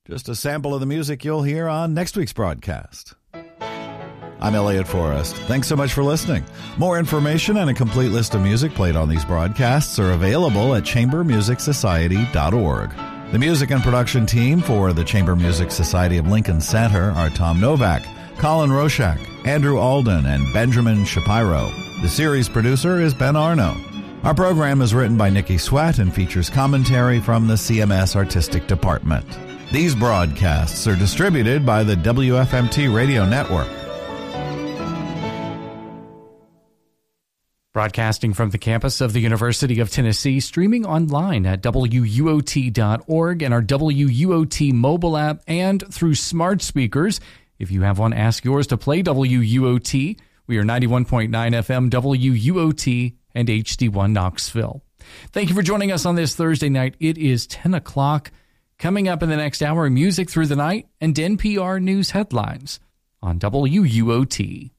Just a sample of the music you'll hear on next week's broadcast. I'm Elliot Forrest. Thanks so much for listening. More information and a complete list of music played on these broadcasts are available at chambermusicsociety.org. The music and production team for the Chamber Music Society of Lincoln Center are Tom Novak, Colin Roshak, Andrew Alden, and Benjamin Shapiro. The series producer is Ben Arno. Our program is written by Nikki Sweat and features commentary from the CMS Artistic Department. These broadcasts are distributed by the WFMT Radio Network. Broadcasting from the campus of the University of Tennessee, streaming online at WUOT.org and our WUOT mobile app and through smart speakers. If you have one, ask yours to play WUOT. We are 91.9 FM, WUOT, and HD1 Knoxville. Thank you for joining us on this Thursday night. It is 10 o'clock. Coming up in the next hour, music through the night and NPR News headlines on WUOT.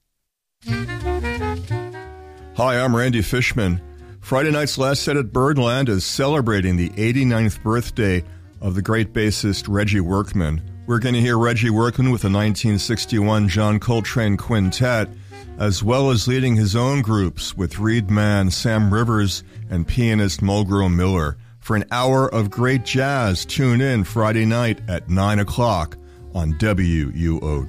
Hi, I'm Randy Fishman. Friday night's Last Set at Birdland is celebrating the 89th birthday of the great bassist Reggie Workman. We're going to hear Reggie Workman with the 1961 John Coltrane Quintet, as well as leading his own groups with Reed Mann, Sam Rivers, and pianist Mulgrew Miller. For an hour of great jazz, tune in Friday night at 9 o'clock on WUOT.